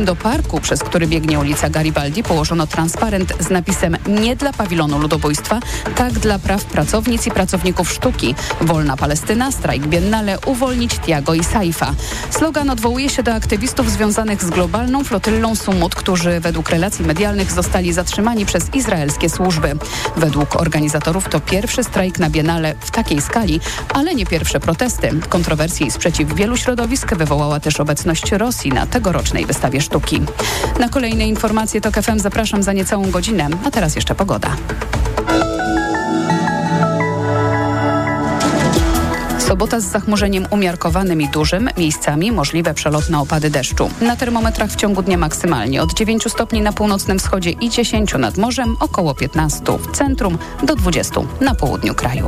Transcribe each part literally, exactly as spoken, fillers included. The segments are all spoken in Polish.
Do parku, przez który biegnie ulica Garibaldi, położono transparent z napisem „Nie dla pawilonu ludobójstwa, tak dla praw pracownic i pracowników sztuki. Wolna Palestyna, strajk Biennale, uwolnić Tiago i Saifa”. Slogan odwołuje się do aktywistów związanych z globalną flotyllą Sumut, którzy według relacji medialnych zostali zatrzymani przez izraelskie służby. Według organizatorów to pierwszy strajk na Biennale w takiej skali, ale nie pierwsze protesty. Kontrowersje i sprzeciw wielu środowisk wywołała też obecność Rosji na tegorocznej wystawie sztuki. Na kolejne informacje TOK F M zapraszam za niecałą godzinę, a teraz jeszcze pogoda. Sobota z zachmurzeniem umiarkowanym i dużym, miejscami możliwe przelotne opady deszczu. Na termometrach w ciągu dnia maksymalnie od dziewięciu stopni na północnym wschodzie i dziesięciu nad morzem, około piętnastu w centrum do dwudziestu na południu kraju.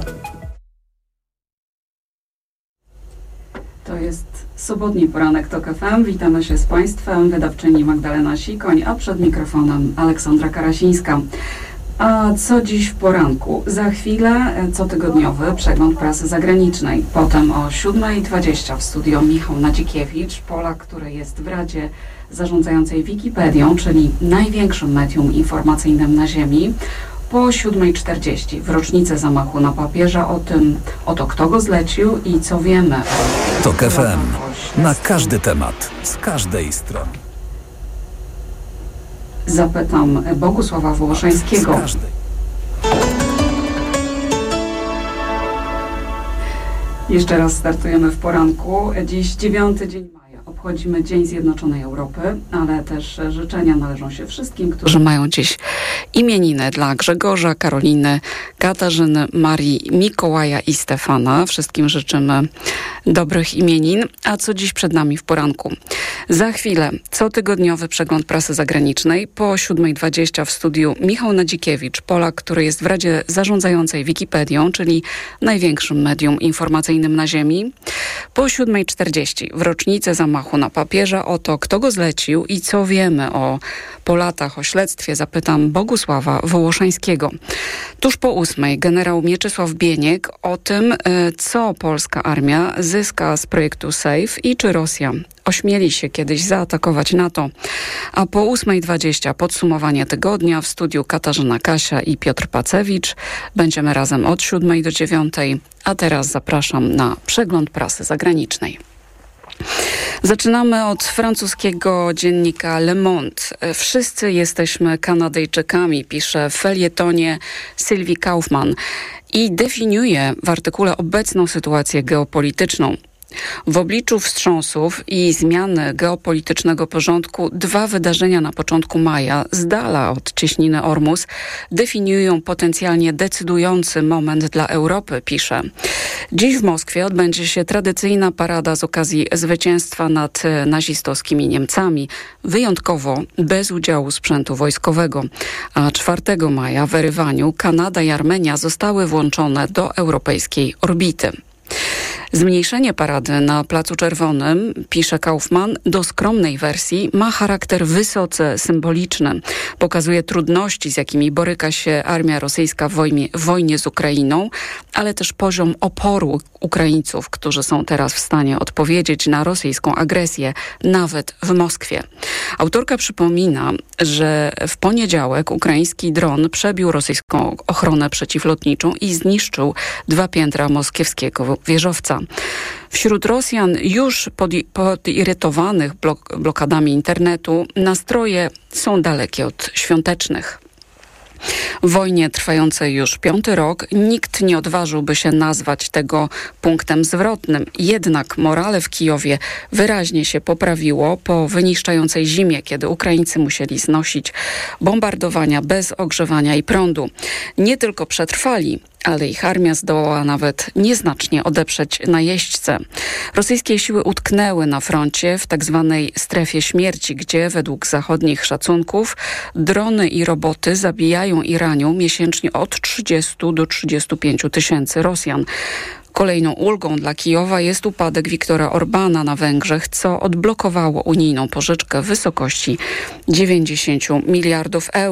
To jest sobotni poranek TOK F M. Witamy się z Państwem. Wydawczyni Magdalena Sikoń, a przed mikrofonem Aleksandra Karasińska. A co dziś w poranku? Za chwilę cotygodniowy przegląd prasy zagranicznej. Potem o siódma dwadzieścia w studio Michał Nadzikiewicz, Polak, który jest w Radzie Zarządzającej Wikipedią, czyli największym medium informacyjnym na Ziemi. Po siódma czterdzieści w rocznicę zamachu na papieża o tym, oto kto go zlecił i co wiemy. TOK F M. Na każdy temat, z każdej strony. Zapytam Bogusława Wołoszańskiego. Jeszcze raz startujemy w poranku. Dziś dziewiąty dzień maja. Obchodzimy Dzień Zjednoczonej Europy, ale też życzenia należą się wszystkim, którzy mają dziś imieniny, dla Grzegorza, Karoliny, Katarzyny, Marii, Mikołaja i Stefana. Wszystkim życzymy dobrych imienin. A co dziś przed nami w poranku? Za chwilę cotygodniowy przegląd prasy zagranicznej. Po siódma dwadzieścia w studiu Michał Nadzikiewicz, Polak, który jest w Radzie Zarządzającej Wikipedią, czyli największym medium informacyjnym na Ziemi. Po siódma czterdzieści w rocznicę zamachu na papieża o to, kto go zlecił i co wiemy o po latach o śledztwie, zapytam Bogusława Wołoszańskiego. Tuż po ósmej generał Mieczysław Bieniek o tym, co polska armia zyska z projektu SAFE i czy Rosja ośmieli się kiedyś zaatakować NATO. A po ósma dwadzieścia podsumowanie tygodnia w studiu Katarzyna Kasia i Piotr Pacewicz. Będziemy razem od siódmej do dziewiątej, a teraz zapraszam na przegląd prasy zagranicznej. Zaczynamy od francuskiego dziennika Le Monde. Wszyscy jesteśmy Kanadyjczykami, pisze w felietonie Sylwii Kaufmann i definiuje w artykule obecną sytuację geopolityczną. W obliczu wstrząsów i zmiany geopolitycznego porządku dwa wydarzenia na początku maja z dala od cieśniny Ormus definiują potencjalnie decydujący moment dla Europy, pisze. Dziś w Moskwie odbędzie się tradycyjna parada z okazji zwycięstwa nad nazistowskimi Niemcami, wyjątkowo bez udziału sprzętu wojskowego. A czwartego maja w Erywaniu Kanada i Armenia zostały włączone do europejskiej orbity. Zmniejszenie parady na Placu Czerwonym, pisze Kaufmann, do skromnej wersji ma charakter wysoce symboliczny. Pokazuje trudności, z jakimi boryka się armia rosyjska w wojnie, w wojnie z Ukrainą, ale też poziom oporu Ukraińców, którzy są teraz w stanie odpowiedzieć na rosyjską agresję, nawet w Moskwie. Autorka przypomina, że w poniedziałek ukraiński dron przebił rosyjską ochronę przeciwlotniczą i zniszczył dwa piętra moskiewskiego wieżowca. Wśród Rosjan już podi- podirytowanych blok- blokadami internetu nastroje są dalekie od świątecznych. W wojnie trwającej już piąty rok nikt nie odważyłby się nazwać tego punktem zwrotnym. Jednak morale w Kijowie wyraźnie się poprawiło po wyniszczającej zimie, kiedy Ukraińcy musieli znosić bombardowania bez ogrzewania i prądu. Nie tylko przetrwali, ale ich armia zdołała nawet nieznacznie odeprzeć najeźdźcę. Rosyjskie siły utknęły na froncie w tak zwanej strefie śmierci, gdzie według zachodnich szacunków drony i roboty zabijają i ranią miesięcznie od trzydziestu do trzydziestu pięciu tysięcy Rosjan. Kolejną ulgą dla Kijowa jest upadek Viktora Orbana na Węgrzech, co odblokowało unijną pożyczkę w wysokości dziewięćdziesięciu miliardów euro.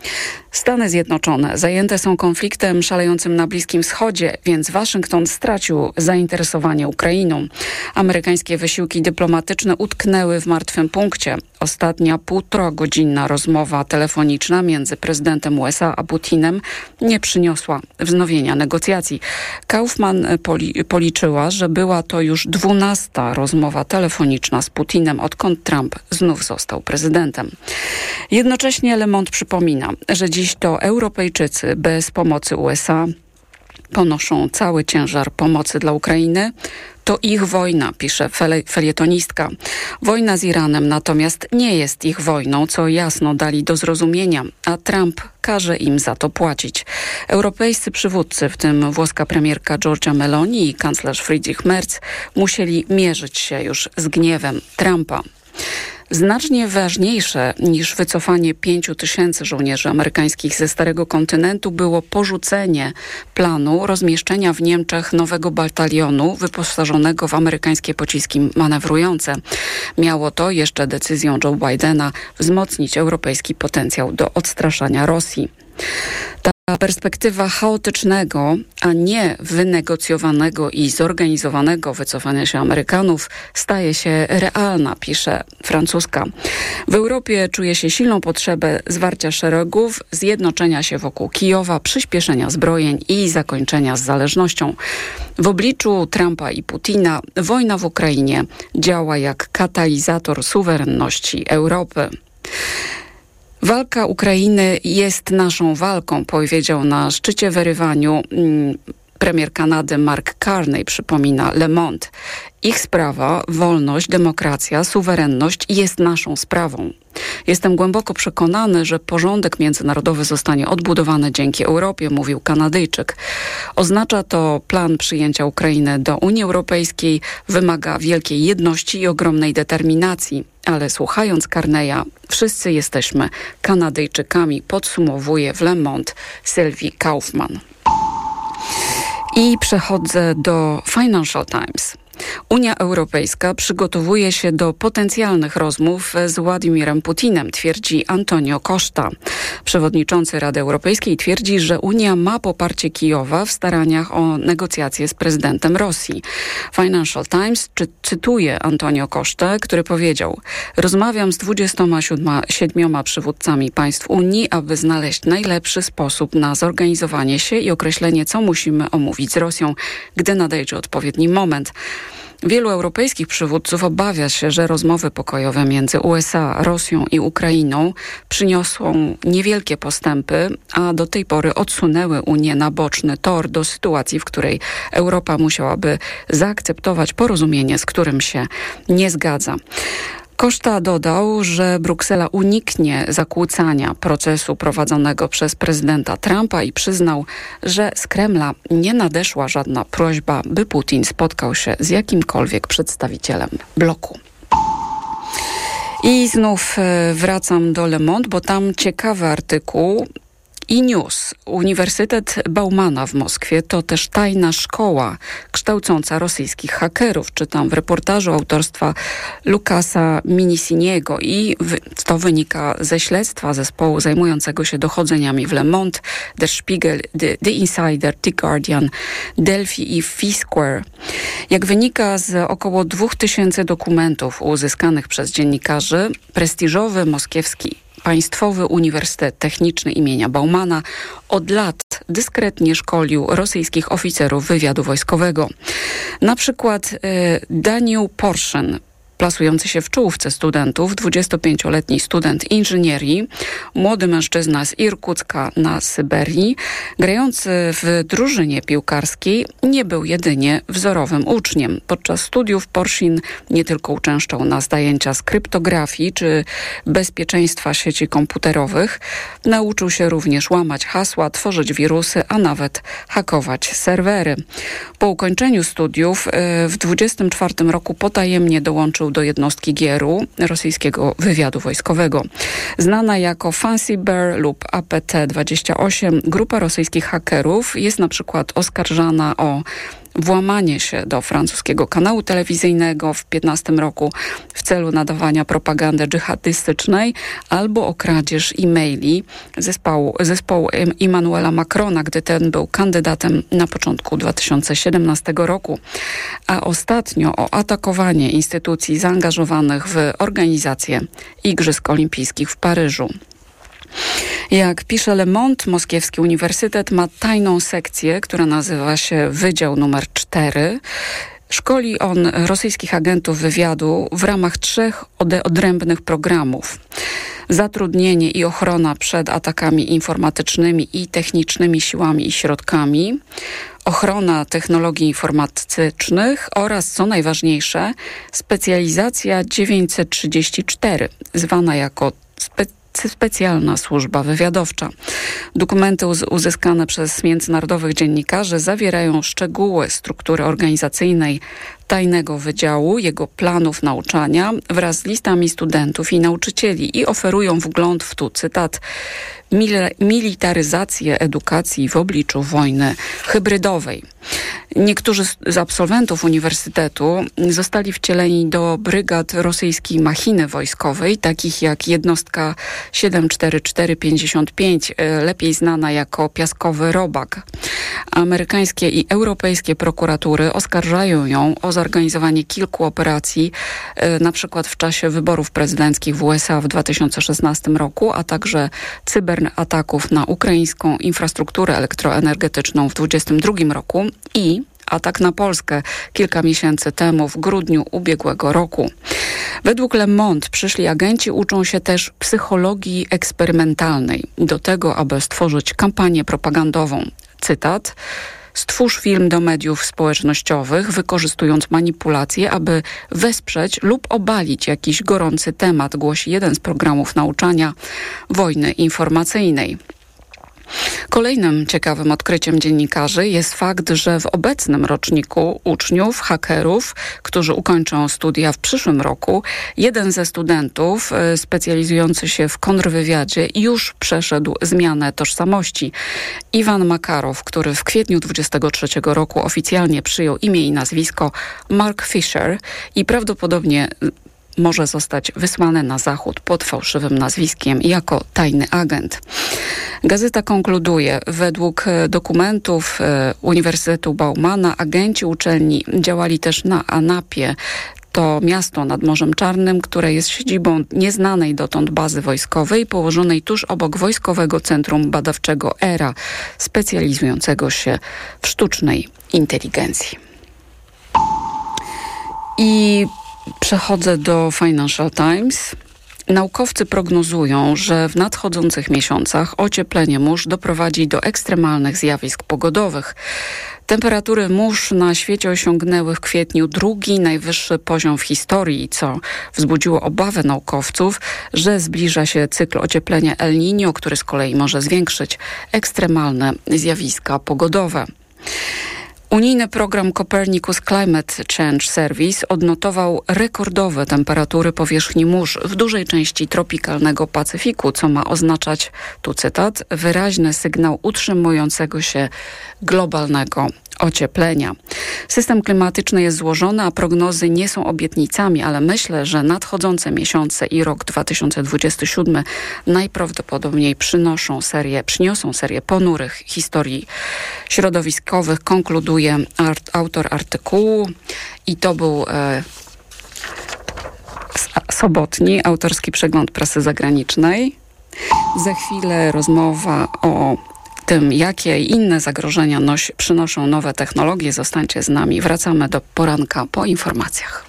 Stany Zjednoczone zajęte są konfliktem szalejącym na Bliskim Wschodzie, więc Waszyngton stracił zainteresowanie Ukrainą. Amerykańskie wysiłki dyplomatyczne utknęły w martwym punkcie. Ostatnia półtoragodzinna rozmowa telefoniczna między prezydentem U S A a Putinem nie przyniosła wznowienia negocjacji. Kaufman poli- policzyła, że była to już dwunasta rozmowa telefoniczna z Putinem, odkąd Trump znów został prezydentem. Jednocześnie Le Monde przypomina, że dziś to Europejczycy bez pomocy U S A ponoszą cały ciężar pomocy dla Ukrainy. To ich wojna, pisze felietonistka. Wojna z Iranem natomiast nie jest ich wojną, co jasno dali do zrozumienia, a Trump każe im za to płacić. Europejscy przywódcy, w tym włoska premierka Giorgia Meloni i kanclerz Friedrich Merz, musieli mierzyć się już z gniewem Trumpa. Znacznie ważniejsze niż wycofanie pięciu tysięcy żołnierzy amerykańskich ze Starego Kontynentu było porzucenie planu rozmieszczenia w Niemczech nowego batalionu wyposażonego w amerykańskie pociski manewrujące. Miało to jeszcze decyzją Joe Bidena wzmocnić europejski potencjał do odstraszania Rosji. Ta perspektywa chaotycznego, a nie wynegocjowanego i zorganizowanego wycofania się Amerykanów staje się realna, pisze francuska. W Europie czuje się silną potrzebę zwarcia szeregów, zjednoczenia się wokół Kijowa, przyspieszenia zbrojeń i zakończenia z zależnością. W obliczu Trumpa i Putina wojna w Ukrainie działa jak katalizator suwerenności Europy. Walka Ukrainy jest naszą walką, powiedział na szczycie w Erywaniu mm, premier Kanady Mark Carney, przypomina Le Monde. Ich sprawa, wolność, demokracja, suwerenność jest naszą sprawą. Jestem głęboko przekonany, że porządek międzynarodowy zostanie odbudowany dzięki Europie, mówił Kanadyjczyk. Oznacza to plan przyjęcia Ukrainy do Unii Europejskiej, wymaga wielkiej jedności i ogromnej determinacji. Ale słuchając Carneya, wszyscy jesteśmy Kanadyjczykami, podsumowuje w Le Monde Sylwii Kaufman. I przechodzę do Financial Times. Unia Europejska przygotowuje się do potencjalnych rozmów z Władimirem Putinem, twierdzi Antonio Costa. Przewodniczący Rady Europejskiej twierdzi, że Unia ma poparcie Kijowa w staraniach o negocjacje z prezydentem Rosji. Financial Times czy, cytuje Antonio Costę, który powiedział: rozmawiam z dwudziestoma siedmioma przywódcami państw Unii, aby znaleźć najlepszy sposób na zorganizowanie się i określenie, co musimy omówić z Rosją, gdy nadejdzie odpowiedni moment. Wielu europejskich przywódców obawia się, że rozmowy pokojowe między U S A, Rosją i Ukrainą przyniosą niewielkie postępy, a do tej pory odsunęły Unię na boczny tor do sytuacji, w której Europa musiałaby zaakceptować porozumienie, z którym się nie zgadza. Costa dodał, że Bruksela uniknie zakłócania procesu prowadzonego przez prezydenta Trumpa i przyznał, że z Kremla nie nadeszła żadna prośba, by Putin spotkał się z jakimkolwiek przedstawicielem bloku. I znów wracam do Le Monde, bo tam ciekawy artykuł. I News. Uniwersytet Baumana w Moskwie to też tajna szkoła kształcąca rosyjskich hakerów. Czytam w reportażu autorstwa Lukasa Minisiniego i to wynika ze śledztwa zespołu zajmującego się dochodzeniami w Le Monde, Der Spiegel, The, The Insider, The Guardian, Delphi i Foursquare. Jak wynika z około dwóch tysięcy dokumentów uzyskanych przez dziennikarzy, prestiżowy moskiewski Państwowy Uniwersytet Techniczny imienia Baumana od lat dyskretnie szkolił rosyjskich oficerów wywiadu wojskowego. Na przykład y, Daniel Porszyn, plasujący się w czołówce studentów, dwudziestopięcioletni student inżynierii, młody mężczyzna z Irkucka na Syberii, grający w drużynie piłkarskiej, nie był jedynie wzorowym uczniem. Podczas studiów Porszyn nie tylko uczęszczał na zajęcia z kryptografii czy bezpieczeństwa sieci komputerowych, nauczył się również łamać hasła, tworzyć wirusy, a nawet hakować serwery. Po ukończeniu studiów w dwudziestym czwartym roku potajemnie dołączył do jednostki G R U, rosyjskiego wywiadu wojskowego. Znana jako Fancy Bear lub A P T dwadzieścia osiem, grupa rosyjskich hakerów jest na przykład oskarżana o włamanie się do francuskiego kanału telewizyjnego w piętnastym roku w celu nadawania propagandy dżihadystycznej albo o kradzież e-maili zespołu, zespołu Emmanuela Macrona, gdy ten był kandydatem na początku dwa tysiące siedemnastego roku, a ostatnio o atakowanie instytucji zaangażowanych w organizację Igrzysk Olimpijskich w Paryżu. Jak pisze Le Monde, Moskiewski Uniwersytet ma tajną sekcję, która nazywa się Wydział numer cztery. Szkoli on rosyjskich agentów wywiadu w ramach trzech odrębnych programów. Zatrudnienie i ochrona przed atakami informatycznymi i technicznymi siłami i środkami, ochrona technologii informatycznych oraz, co najważniejsze, specjalizacja dziewięćset trzydzieści cztery, zwana jako specjalizacja specjalna służba wywiadowcza. Dokumenty uz- uzyskane przez międzynarodowych dziennikarzy zawierają szczegóły struktury organizacyjnej tajnego wydziału, jego planów nauczania wraz z listami studentów i nauczycieli i oferują wgląd w tu, cytat, militaryzację edukacji w obliczu wojny hybrydowej. Niektórzy z absolwentów uniwersytetu zostali wcieleni do brygad rosyjskiej machiny wojskowej, takich jak jednostka siedem cztery cztery pięćdziesiąt pięć, lepiej znana jako Piaskowy Robak. Amerykańskie i europejskie prokuratury oskarżają ją o zorganizowanie kilku operacji, na przykład w czasie wyborów prezydenckich w U S A w dwa tysiące szesnastym roku, a także cyberataków na ukraińską infrastrukturę elektroenergetyczną w dwudziestym drugim roku i atak na Polskę kilka miesięcy temu w grudniu ubiegłego roku. Według Le Monde przyszli agenci uczą się też psychologii eksperymentalnej do tego, aby stworzyć kampanię propagandową. Cytat: stwórz film do mediów społecznościowych, wykorzystując manipulacje, aby wesprzeć lub obalić jakiś gorący temat, głosi jeden z programów nauczania wojny informacyjnej. Kolejnym ciekawym odkryciem dziennikarzy jest fakt, że w obecnym roczniku uczniów, hakerów, którzy ukończą studia w przyszłym roku, jeden ze studentów specjalizujący się w kontrwywiadzie już przeszedł zmianę tożsamości. Iwan Makarow, który w kwietniu dwudziestego trzeciego roku oficjalnie przyjął imię i nazwisko Mark Fisher i prawdopodobnie może zostać wysłany na zachód pod fałszywym nazwiskiem jako tajny agent. Gazeta konkluduje, według dokumentów Uniwersytetu Baumana agenci uczelni działali też na Anapie. To miasto nad Morzem Czarnym, które jest siedzibą nieznanej dotąd bazy wojskowej położonej tuż obok Wojskowego Centrum Badawczego E R A, specjalizującego się w sztucznej inteligencji. I przechodzę do Financial Times. Naukowcy prognozują, że w nadchodzących miesiącach ocieplenie mórz doprowadzi do ekstremalnych zjawisk pogodowych. Temperatury mórz na świecie osiągnęły w kwietniu drugi najwyższy poziom w historii, co wzbudziło obawę naukowców, że zbliża się cykl ocieplenia El Niño, który z kolei może zwiększyć ekstremalne zjawiska pogodowe. Unijny program Copernicus Climate Change Service odnotował rekordowe temperatury powierzchni mórz w dużej części tropikalnego Pacyfiku, co ma oznaczać, tu cytat, wyraźny sygnał utrzymującego się globalnego ocieplenia. System klimatyczny jest złożony, a prognozy nie są obietnicami, ale myślę, że nadchodzące miesiące i rok dwa tysiące dwudziesty siódmy najprawdopodobniej przynoszą serię, przyniosą serię ponurych historii środowiskowych, konkluduje art, autor artykułu i to był e, sobotni autorski przegląd prasy zagranicznej. Za chwilę rozmowa o tym, jakie inne zagrożenia noś, przynoszą nowe technologie. Zostańcie z nami. Wracamy do poranka po informacjach.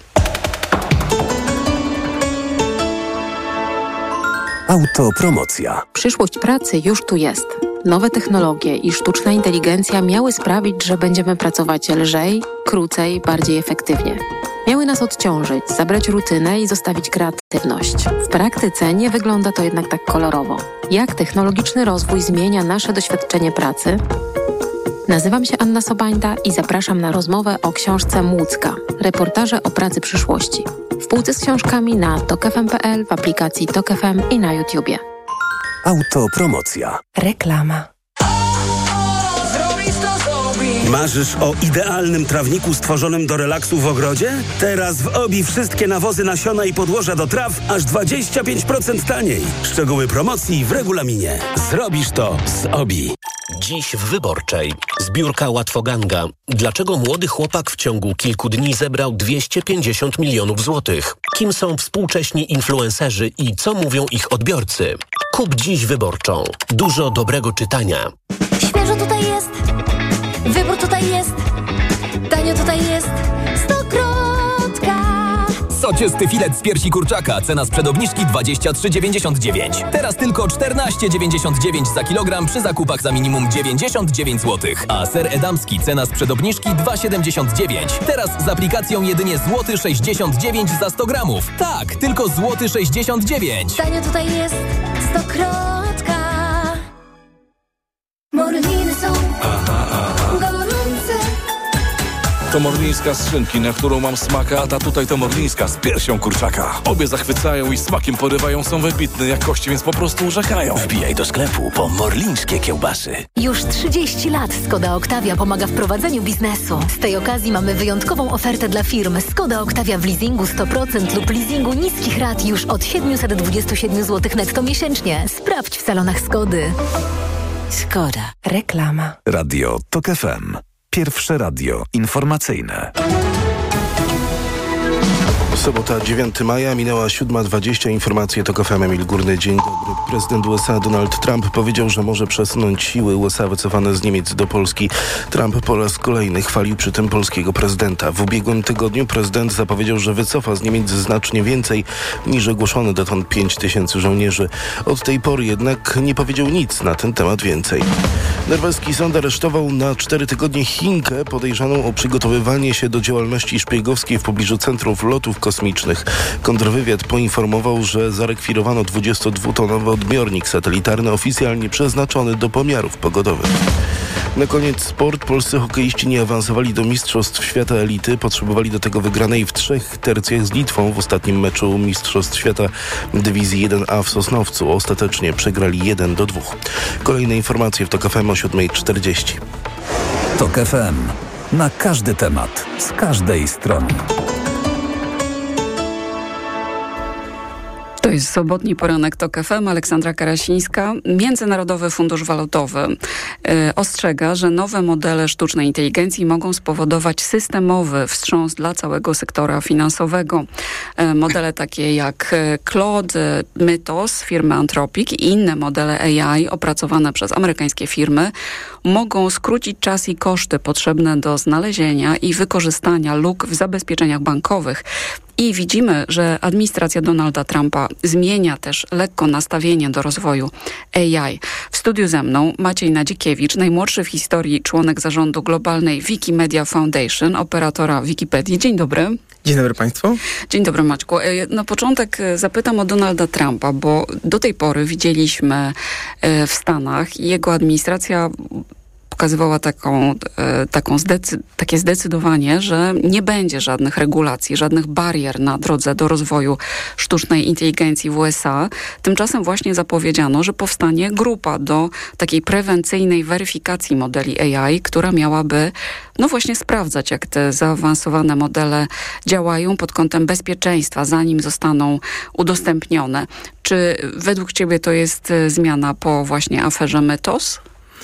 Autopromocja. Przyszłość pracy już tu jest. Nowe technologie i sztuczna inteligencja miały sprawić, że będziemy pracować lżej, krócej, bardziej efektywnie. Miały nas odciążyć, zabrać rutynę i zostawić kreatywność. W praktyce nie wygląda to jednak tak kolorowo. Jak technologiczny rozwój zmienia nasze doświadczenie pracy? Nazywam się Anna Sobańda i zapraszam na rozmowę o książce Młódzka. Reportaże o pracy przyszłości. W półce z książkami na tok f m kropka p l, w aplikacji Tok F M i na YouTubie. Autopromocja. Reklama. Marzysz o idealnym trawniku stworzonym do relaksu w ogrodzie? Teraz w Obi wszystkie nawozy, nasiona i podłoża do traw aż dwadzieścia pięć procent taniej. Szczegóły promocji w regulaminie. Zrobisz to z Obi. Dziś w Wyborczej. Zbiórka Łatwoganga. Dlaczego młody chłopak w ciągu kilku dni zebrał dwieście pięćdziesiąt milionów złotych? Kim są współcześni influencerzy i co mówią ich odbiorcy? Kup dziś Wyborczą. Dużo dobrego czytania. Świeżo tutaj jest, wybór tutaj jest, tanio tutaj jest, Stokrotka. Soczysty filet z piersi kurczaka, cena sprzed obniżki dwadzieścia trzy dziewięćdziesiąt dziewięć. Teraz tylko czternaście dziewięćdziesiąt dziewięć za kilogram przy zakupach za minimum dziewięćdziesiąt dziewięć złotych. A ser edamski, cena sprzed obniżki dwa siedemdziesiąt dziewięć. Teraz z aplikacją jedynie złoty sześćdziesiąt dziewięć za sto gramów. Tak, tylko złoty sześćdziesiąt dziewięć. Tanio tutaj jest, Stokrotka. Morliny są gorące. To morlińska z szynki, na którą mam smaka, a ta tutaj to morlińska z piersią kurczaka. Obie zachwycają i smakiem porywają, są wybitne jakości, więc po prostu urzekają. Wbijaj do sklepu po morlińskie kiełbasy. Już trzydzieści lat Skoda Octavia pomaga w prowadzeniu biznesu. Z tej okazji mamy wyjątkową ofertę dla firm. Skoda Octavia w leasingu sto procent lub leasingu niskich rat już od siedemset dwadzieścia siedem złotych netto miesięcznie. Sprawdź w salonach Skody. Skoda. Reklama. Radio Tok F M. Pierwsze radio informacyjne. Sobota, dziewiątego maja, minęła siódma dwadzieścia. Informacje Tok F M, Emil Górny. Dzień dobry. Prezydent U S A Donald Trump powiedział, że może przesunąć siły U S A wycofane z Niemiec do Polski. Trump po raz kolejny chwalił przy tym polskiego prezydenta. W ubiegłym tygodniu prezydent zapowiedział, że wycofa z Niemiec znacznie więcej niż ogłoszone dotąd pięć tysięcy żołnierzy. Od tej pory jednak nie powiedział nic na ten temat więcej. Norweski sąd aresztował na cztery tygodnie Chinkę podejrzaną o przygotowywanie się do działalności szpiegowskiej w pobliżu centrów lotów kosmicznych. Kontrwywiad poinformował, że zarekwirowano dwudziestodwutonowy odbiornik satelitarny oficjalnie przeznaczony do pomiarów pogodowych. Na koniec sport. Polscy hokeiści nie awansowali do Mistrzostw Świata Elity. Potrzebowali do tego wygranej w trzech tercjach z Litwą w ostatnim meczu Mistrzostw Świata Dywizji jeden A w Sosnowcu. Ostatecznie przegrali jeden do dwóch. Kolejne informacje w Tok F M o siódma czterdzieści. Tok F M. Na każdy temat, z każdej strony. To jest sobotni poranek Tok F M. Aleksandra Karasińska. Międzynarodowy Fundusz Walutowy yy, ostrzega, że nowe modele sztucznej inteligencji mogą spowodować systemowy wstrząs dla całego sektora finansowego. Yy, modele takie jak Claude, Mythos firmy Anthropic i inne modele A I opracowane przez amerykańskie firmy mogą skrócić czas i koszty potrzebne do znalezienia i wykorzystania luk w zabezpieczeniach bankowych. I widzimy, że administracja Donalda Trumpa zmienia też lekko nastawienie do rozwoju A I. W studiu ze mną Maciej Nadzikiewicz, najmłodszy w historii członek zarządu globalnej Wikimedia Foundation, operatora Wikipedii. Dzień dobry. Dzień dobry Państwu. Dzień dobry Maćku. Na początek zapytam o Donalda Trumpa, bo do tej pory widzieliśmy w Stanach i jego administracja pokazywała taką, taką zdecy- takie zdecydowanie, że nie będzie żadnych regulacji, żadnych barier na drodze do rozwoju sztucznej inteligencji w U S A. Tymczasem właśnie zapowiedziano, że powstanie grupa do takiej prewencyjnej weryfikacji modeli A I, która miałaby no właśnie sprawdzać, jak te zaawansowane modele działają pod kątem bezpieczeństwa, zanim zostaną udostępnione. Czy według Ciebie to jest zmiana po właśnie aferze Mythos?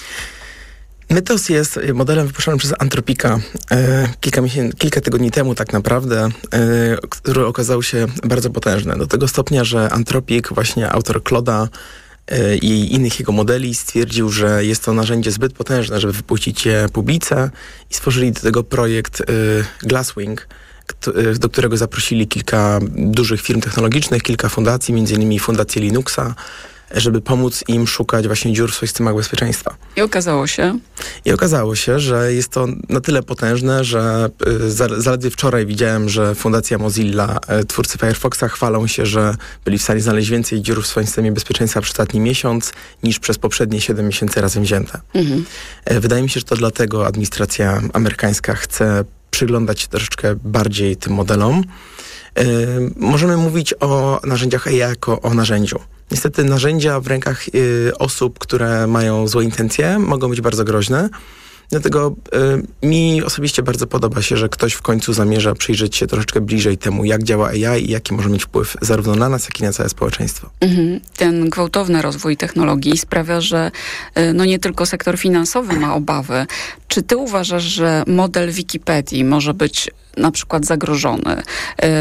Mythos jest modelem wypuszczonym przez Anthropica e, kilka, miesięcy, kilka tygodni temu tak naprawdę, e, który okazał się bardzo potężny. Do tego stopnia, że Anthropic, właśnie autor Claude'a e, i innych jego modeli, stwierdził, że jest to narzędzie zbyt potężne, żeby wypuścić je publice i stworzyli do tego projekt e, Glasswing, k- do którego zaprosili kilka dużych firm technologicznych, kilka fundacji, między innymi Fundację Linuxa, żeby pomóc im szukać właśnie dziur w swoich systemach bezpieczeństwa. I okazało się? I okazało się, że jest to na tyle potężne, że y, zaledwie wczoraj widziałem, że Fundacja Mozilla, y, twórcy Firefoxa, chwalą się, że byli w stanie znaleźć więcej dziur w swoim systemie bezpieczeństwa przez ostatni miesiąc niż przez poprzednie siedem miesięcy razem wzięte. Mhm. Y, wydaje mi się, że to dlatego administracja amerykańska chce przyglądać się troszeczkę bardziej tym modelom. Y, możemy mówić o narzędziach A I jako o narzędziu. Niestety narzędzia w rękach y, osób, które mają złe intencje, mogą być bardzo groźne. Dlatego y, mi osobiście bardzo podoba się, że ktoś w końcu zamierza przyjrzeć się troszeczkę bliżej temu, jak działa A I i jaki może mieć wpływ zarówno na nas, jak i na całe społeczeństwo. Mhm. Ten gwałtowny rozwój technologii sprawia, że y, no nie tylko sektor finansowy ma obawy. Czy ty uważasz, że model Wikipedii może być na przykład zagrożony? Y,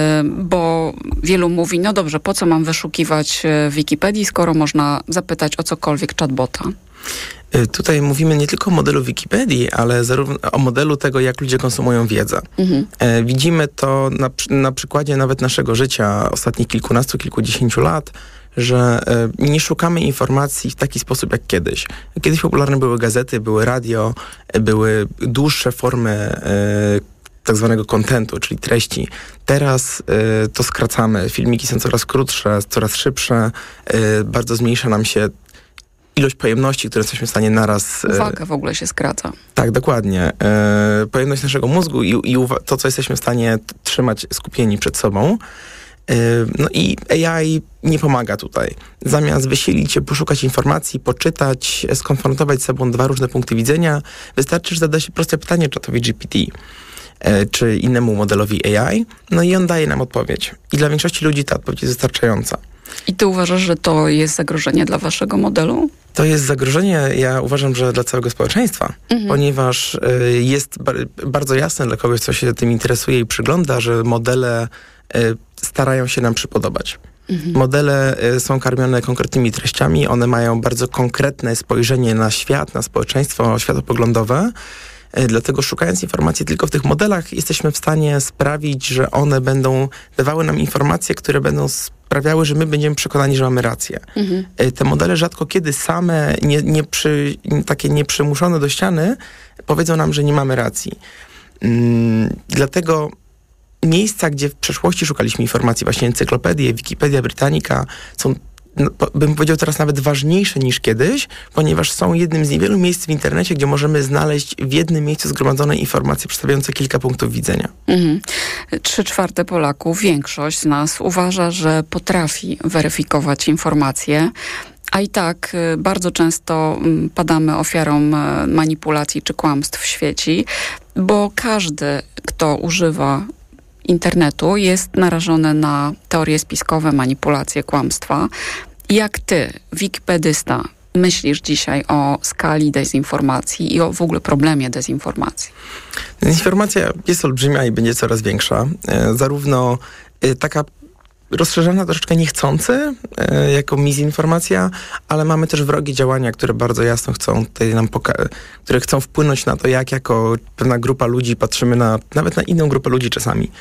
bo wielu mówi, no dobrze, po co mam wyszukiwać w Wikipedii, skoro można zapytać o cokolwiek chatbota? Tutaj mówimy nie tylko o modelu Wikipedii, ale zarówno o modelu tego, jak ludzie konsumują wiedzę. Mhm. E, widzimy to na, na przykładzie nawet naszego życia ostatnich kilkunastu, kilkudziesięciu lat, że e, nie szukamy informacji w taki sposób jak kiedyś. Kiedyś popularne były gazety, były radio, e, były dłuższe formy e, tak zwanego kontentu, czyli treści. Teraz e, to skracamy. Filmiki są coraz krótsze, coraz szybsze. E, bardzo zmniejsza nam się ilość pojemności, które jesteśmy w stanie naraz... Uwaga w ogóle się skraca. Tak, dokładnie. E, pojemność naszego mózgu i, i uwa- to, co jesteśmy w stanie t- trzymać skupieni przed sobą. E, no i A I nie pomaga tutaj. Zamiast wysilić się, poszukać informacji, poczytać, skonfrontować z sobą dwa różne punkty widzenia, wystarczy, że zada się proste pytanie czatowi G P T e, czy innemu modelowi A I, no i on daje nam odpowiedź. I dla większości ludzi ta odpowiedź jest wystarczająca. I ty uważasz, że to jest zagrożenie dla waszego modelu? To jest zagrożenie, ja uważam, że dla całego społeczeństwa, mhm. ponieważ y, jest bar- bardzo jasne dla kogoś, kto się tym interesuje i przygląda, że modele y, starają się nam przypodobać. Mhm. Modele y, są karmione konkretnymi treściami, one mają bardzo konkretne spojrzenie na świat, na społeczeństwo światopoglądowe. Dlatego szukając informacji tylko w tych modelach, jesteśmy w stanie sprawić, że one będą dawały nam informacje, które będą sprawiały, że my będziemy przekonani, że mamy rację. Mhm. Te modele rzadko kiedy same, nie, nie przy, takie nieprzymuszone do ściany, powiedzą nam, że nie mamy racji. Hmm, dlatego miejsca, gdzie w przeszłości szukaliśmy informacji, właśnie encyklopedie, Wikipedia Britannica, są, no, bym powiedział, teraz nawet ważniejsze niż kiedyś, ponieważ są jednym z niewielu miejsc w internecie, gdzie możemy znaleźć w jednym miejscu zgromadzone informacje przedstawiające kilka punktów widzenia. Mhm. Trzy czwarte Polaków, większość z nas uważa, że potrafi weryfikować informacje, a i tak bardzo często padamy ofiarą manipulacji czy kłamstw w sieci, bo każdy, kto używa internetu, jest narażony na teorie spiskowe, manipulacje, kłamstwa. Jak ty, wikipedysta, myślisz dzisiaj o skali dezinformacji i o w ogóle problemie dezinformacji? Dezinformacja jest olbrzymia i będzie coraz większa. E, zarówno e, taka rozszerzona troszeczkę niechcący, e, jako mizinformacja, ale mamy też wrogie działania, które bardzo jasno chcą tutaj nam poka- które chcą wpłynąć na to, jak jako pewna grupa ludzi patrzymy na, nawet na inną grupę ludzi czasami.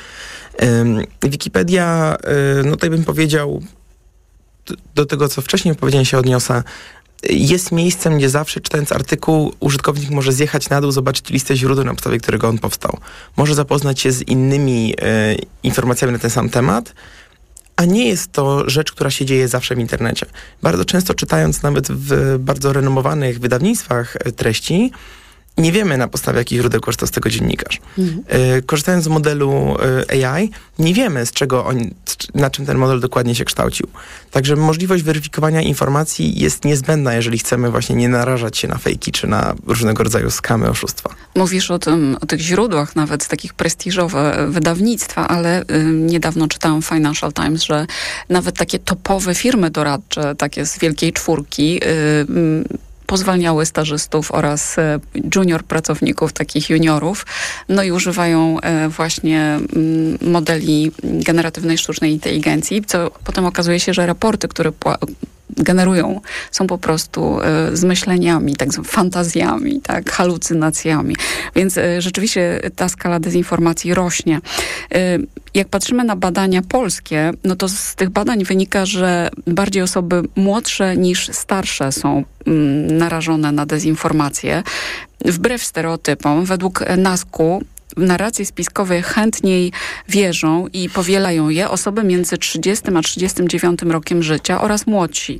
E, Wikipedia, e, no tutaj bym powiedział, do, do tego, co wcześniej powiedziałem, się odniosę, jest miejscem, gdzie zawsze czytając artykuł użytkownik może zjechać na dół, zobaczyć listę źródeł, na podstawie którego on powstał. Może zapoznać się z innymi e, informacjami na ten sam temat, a nie jest to rzecz, która się dzieje zawsze w internecie. Bardzo często czytając nawet w bardzo renomowanych wydawnictwach treści, nie wiemy, na podstawie jakich źródeł korzysta z tego dziennikarz. Mhm. Y, korzystając z modelu y, A I, nie wiemy, z czego on, na czym ten model dokładnie się kształcił. Także możliwość weryfikowania informacji jest niezbędna, jeżeli chcemy właśnie nie narażać się na fejki, czy na różnego rodzaju skamy, oszustwa. Mówisz o tym, o tych źródłach, nawet takie prestiżowe wydawnictwa, ale y, niedawno czytałam w Financial Times, że nawet takie topowe firmy doradcze, takie z wielkiej czwórki, y, y, pozwalniały stażystów oraz junior pracowników, takich juniorów, no i używają właśnie modeli generatywnej sztucznej inteligencji, co potem okazuje się, że raporty, które generują, są po prostu y, zmyśleniami, tak zwanymi fantazjami, tak, halucynacjami. Więc y, rzeczywiście ta skala dezinformacji rośnie. Y, jak patrzymy na badania polskie, no to z tych badań wynika, że bardziej osoby młodsze niż starsze są y, narażone na dezinformację. Wbrew stereotypom, według nasku w narracje spiskowe chętniej wierzą i powielają je osoby między trzydziestym a trzydziestym dziewiątym rokiem życia oraz młodsi,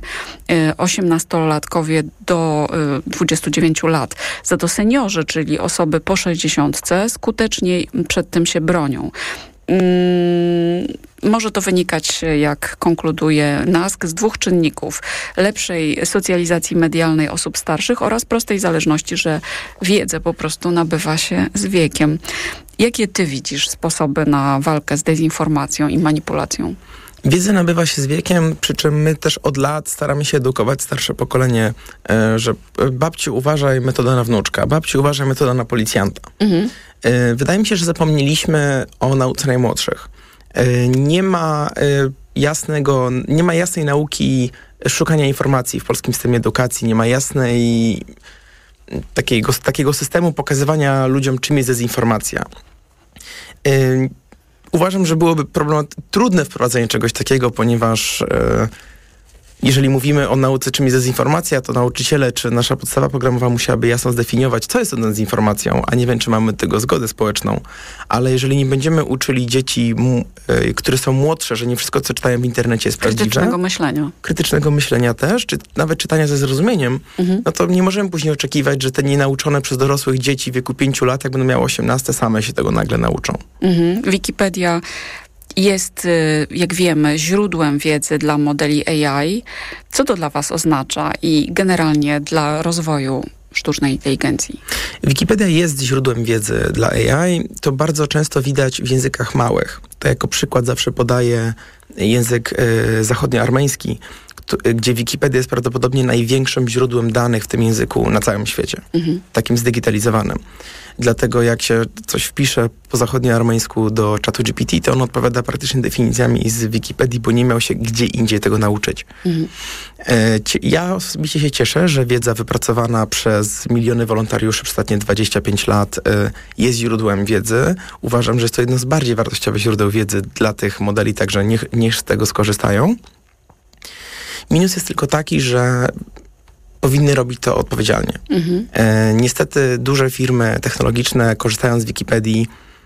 osiemnastolatkowie do dwudziestu dziewięciu lat. Za to seniorzy, czyli osoby po sześćdziesiątce, skuteczniej przed tym się bronią. Mm, może to wynikać, jak konkluduje NASK, z dwóch czynników. Lepszej socjalizacji medialnej osób starszych oraz prostej zależności, że wiedzę po prostu nabywa się z wiekiem. Jakie ty widzisz sposoby na walkę z dezinformacją i manipulacją? Wiedza nabywa się z wiekiem, przy czym my też od lat staramy się edukować starsze pokolenie, że babciu, uważaj, metoda na wnuczka, babciu, uważaj, metoda na policjanta. Mhm. Wydaje mi się, że zapomnieliśmy o nauce najmłodszych. Nie ma jasnego, nie ma jasnej nauki szukania informacji w polskim systemie edukacji, nie ma jasnej takiego, takiego systemu pokazywania ludziom, czym jest dezinformacja. Uważam, że byłoby problem, trudne wprowadzenie czegoś takiego, ponieważ e, jeżeli mówimy o nauce, czym jest dezinformacja, to nauczyciele czy nasza podstawa programowa musiałaby jasno zdefiniować, co jest to dezinformacją, a nie wiem, czy mamy tego zgodę społeczną. Ale jeżeli nie będziemy uczyli dzieci, m, e, które są młodsze, że nie wszystko, co czytają w internecie jest prawdziwe. Krytycznego myślenia. Krytycznego myślenia też, czy nawet czytania ze zrozumieniem, mhm. no to nie możemy później oczekiwać, że te nienauczone przez dorosłych dzieci w wieku pięciu lat, jak będą miały osiemnaście, same się tego nagle nauczą. Mhm. Wikipedia jest, jak wiemy, źródłem wiedzy dla modeli A I. Co to dla was oznacza i generalnie dla rozwoju sztucznej inteligencji? Wikipedia jest źródłem wiedzy dla A I. To bardzo często widać w językach małych. To jako przykład zawsze podaję język y, zachodnioarmeński, gdzie Wikipedia jest prawdopodobnie największym źródłem danych w tym języku na całym świecie. Mhm. Takim zdigitalizowanym. Dlatego jak się coś wpisze po zachodnioarmeńsku do czatu G P T, to on odpowiada praktycznie definicjami z Wikipedii, bo nie miał się gdzie indziej tego nauczyć. Mhm. E, ja osobiście się cieszę, że wiedza wypracowana przez miliony wolontariuszy przez ostatnie dwadzieścia pięć lat e, jest źródłem wiedzy. Uważam, że jest to jedno z bardziej wartościowych źródeł wiedzy dla tych modeli, także niech, niech z tego skorzystają. Minus jest tylko taki, że powinny robić to odpowiedzialnie. Mhm. E, niestety duże firmy technologiczne korzystają z Wikipedii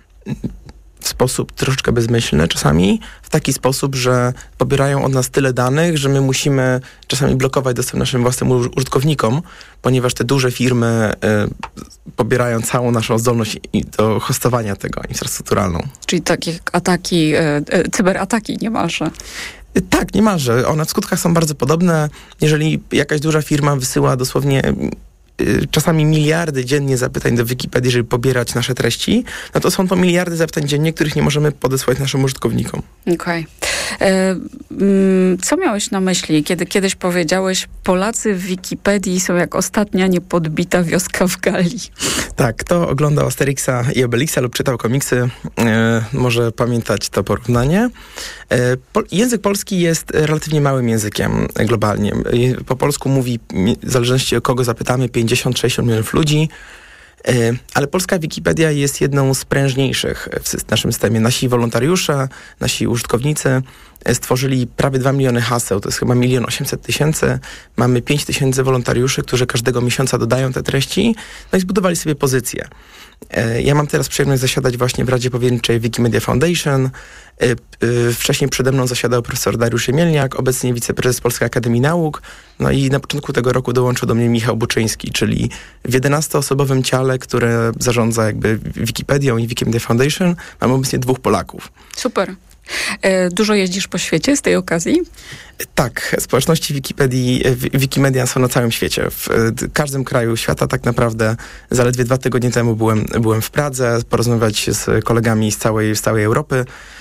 w sposób troszeczkę bezmyślny czasami, w taki sposób, że pobierają od nas tyle danych, że my musimy czasami blokować dostęp naszym własnym użytkownikom, ponieważ te duże firmy e, pobierają całą naszą zdolność do hostowania tego, infrastrukturalną. Czyli takie ataki, e, e, cyberataki niemalże. Tak, niemalże. One w skutkach są bardzo podobne. Jeżeli jakaś duża firma wysyła dosłownie y, czasami miliardy dziennie zapytań do Wikipedii, żeby pobierać nasze treści, no to są to miliardy zapytań dziennie, których nie możemy podesłać naszym użytkownikom. Okej. Okay. Co miałeś na myśli, kiedy kiedyś powiedziałeś, Polacy w Wikipedii są jak ostatnia niepodbita wioska w Galii? Tak, kto oglądał Asterixa i Obelixa lub czytał komiksy, e, może pamiętać to porównanie. E, po, język polski jest relatywnie małym językiem globalnie. E, po polsku mówi, w zależności od kogo zapytamy, pięćdziesiąt sześćdziesiąt milionów ludzi. Ale polska Wikipedia jest jedną z prężniejszych w naszym systemie. Nasi wolontariusze, nasi użytkownicy stworzyli prawie dwa miliony haseł, to jest chyba milion osiemset tysięcy. Mamy pięć tysięcy wolontariuszy, którzy każdego miesiąca dodają te treści, no i zbudowali sobie pozycję. Ja mam teraz przyjemność zasiadać właśnie w Radzie Powierniczej Wikimedia Foundation. Wcześniej przede mną zasiadał profesor Dariusz Jemielniak, obecnie wiceprezes Polskiej Akademii Nauk. No i na początku tego roku dołączył do mnie Michał Buczyński, czyli w jedenastoosobowym ciale, które zarządza jakby Wikipedią i Wikimedia Foundation, mam obecnie dwóch Polaków. Super. Dużo jeździsz po świecie z tej okazji? Tak, społeczności Wikipedii, Wikimedia są na całym świecie. W każdym kraju świata tak naprawdę. Zaledwie dwa tygodnie temu byłem, byłem w Pradze, porozmawiać się z kolegami z całej, z całej Europy.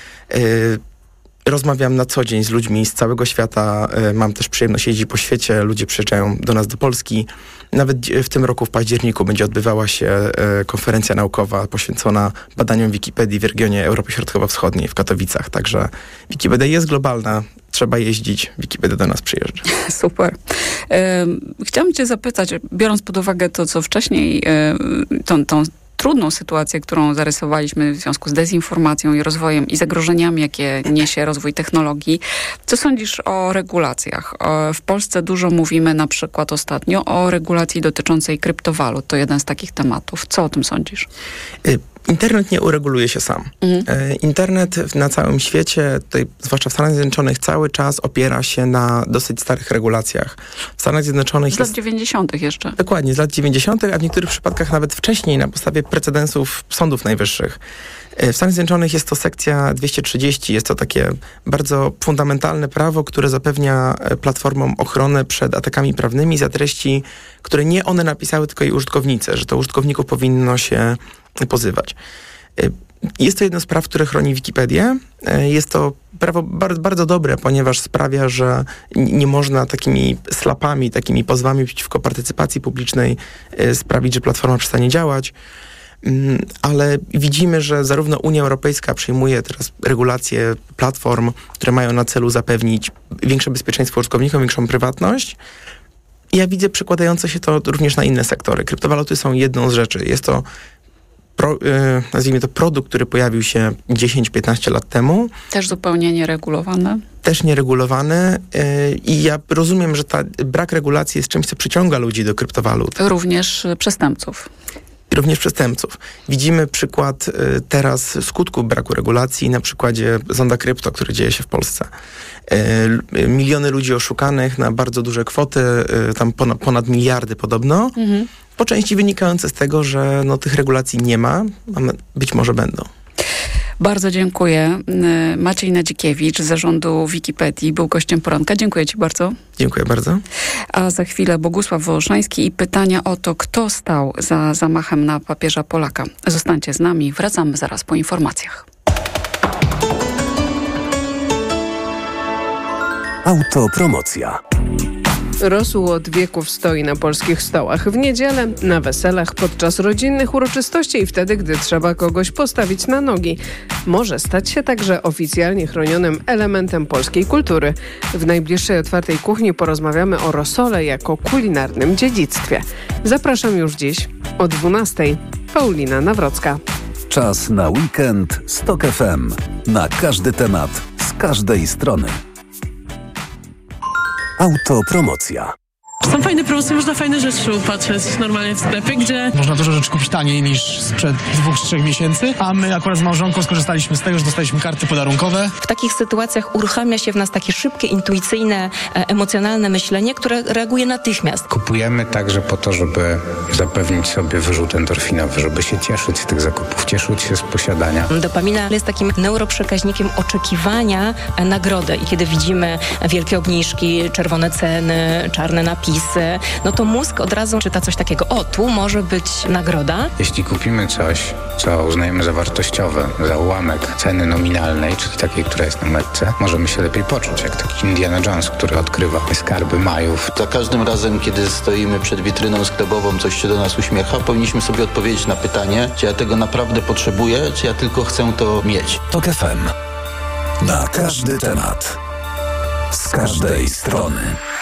Rozmawiam na co dzień z ludźmi z całego świata. Mam też przyjemność jeździć po świecie. Ludzie przyjeżdżają do nas do Polski. Nawet w tym roku w październiku będzie odbywała się konferencja naukowa poświęcona badaniom Wikipedii w regionie Europy Środkowo-Wschodniej w Katowicach. Także Wikipedia jest globalna. Trzeba jeździć. Wikipedia do nas przyjeżdża. Super. Chciałam cię zapytać, biorąc pod uwagę to, co wcześniej, tą, tą trudną sytuację, którą zarysowaliśmy w związku z dezinformacją i rozwojem i zagrożeniami, jakie niesie rozwój technologii. Co sądzisz o regulacjach? W Polsce dużo mówimy na przykład ostatnio o regulacji dotyczącej kryptowalut. To jeden z takich tematów. Co o tym sądzisz? Internet nie ureguluje się sam. Mhm. Internet na całym świecie, tutaj, zwłaszcza w Stanach Zjednoczonych, cały czas opiera się na dosyć starych regulacjach. W Stanach Zjednoczonych z jest... lat dziewięćdziesiątych jeszcze. Dokładnie, z lat dziewięćdziesiątych, a w niektórych przypadkach nawet wcześniej na podstawie precedensów sądów najwyższych. W Stanach Zjednoczonych jest to sekcja dwieście trzydzieści. Jest to takie bardzo fundamentalne prawo, które zapewnia platformom ochronę przed atakami prawnymi za treści, które nie one napisały, tylko i użytkownicy, że to użytkowników powinno się pozywać. Jest to jedno z praw, które chroni Wikipedię. Jest to prawo bardzo, bardzo dobre, ponieważ sprawia, że nie można takimi slapami, takimi pozwami przeciwko partycypacji publicznej sprawić, że platforma przestanie działać. Ale widzimy, że zarówno Unia Europejska przyjmuje teraz regulacje platform, które mają na celu zapewnić większe bezpieczeństwo użytkownikom, większą prywatność. I ja widzę przekładające się to również na inne sektory. Kryptowaluty są jedną z rzeczy. Jest to Pro, yy, nazwijmy to produkt, który pojawił się dziesięć piętnaście lat temu. Też zupełnie nieregulowany. Też nieregulowany yy, i ja rozumiem, że ta brak regulacji jest czymś, co przyciąga ludzi do kryptowalut. Również przestępców. Również przestępców. Widzimy przykład y, teraz skutków braku regulacji na przykładzie Zonda Krypto, który dzieje się w Polsce. Y, miliony ludzi oszukanych na bardzo duże kwoty, y, tam ponad, ponad miliardy podobno. Mhm. Po części wynikające z tego, że no, tych regulacji nie ma, a być może będą. Bardzo dziękuję. Maciej Nadzikiewicz z zarządu Wikipedii był gościem poranka. Dziękuję ci bardzo. Dziękuję bardzo. A za chwilę Bogusław Wołoszański i pytania o to, kto stał za zamachem na papieża Polaka. Zostańcie z nami, wracamy zaraz po informacjach. Autopromocja. Rosół od wieków stoi na polskich stołach. W niedzielę, na weselach, podczas rodzinnych uroczystości i wtedy, gdy trzeba kogoś postawić na nogi. Może stać się także oficjalnie chronionym elementem polskiej kultury. W najbliższej otwartej kuchni porozmawiamy o rosole jako kulinarnym dziedzictwie. Zapraszam już dziś o dwunastej. Paulina Nawrocka. Czas na weekend z TOK F M. Na każdy temat, z każdej strony. Autopromocja. Są fajne promocje, można fajne rzeczy upatrzeć normalnie w sklepie, gdzie... Można dużo rzeczy kupić taniej niż sprzed dwóch, trzech miesięcy, a my akurat z małżonką skorzystaliśmy z tego, że dostaliśmy karty podarunkowe. W takich sytuacjach uruchamia się w nas takie szybkie, intuicyjne, emocjonalne myślenie, które reaguje natychmiast. Kupujemy także po to, żeby zapewnić sobie wyrzut endorfinowy, żeby się cieszyć z tych zakupów, cieszyć się z posiadania. Dopamina jest takim neuroprzekaźnikiem oczekiwania nagrody i kiedy widzimy wielkie obniżki, czerwone ceny, czarne napisy, no to mózg od razu czyta coś takiego. O, tu może być nagroda. Jeśli kupimy coś, co uznajemy za wartościowe, za ułamek ceny nominalnej, czyli takiej, która jest na metce, możemy się lepiej poczuć, jak taki Indiana Jones, który odkrywa skarby Majów. Za każdym razem, kiedy stoimy przed witryną sklepową, coś się do nas uśmiecha, powinniśmy sobie odpowiedzieć na pytanie, czy ja tego naprawdę potrzebuję, czy ja tylko chcę to mieć. TOK F M. Na każdy temat. Z każdej strony.